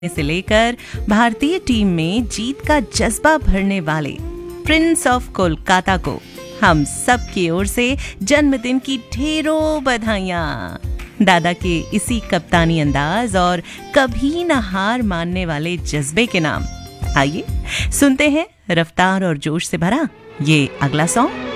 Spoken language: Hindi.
से लेकर भारतीय टीम में जीत का जज्बा भरने वाले प्रिंस ऑफ कोलकाता को हम सब की ओर से जन्मदिन की ढेरों बधाइयां। दादा के इसी कप्तानी अंदाज और कभी न हार मानने वाले जज्बे के नाम आइए सुनते हैं रफ्तार और जोश से भरा ये अगला सॉन्ग।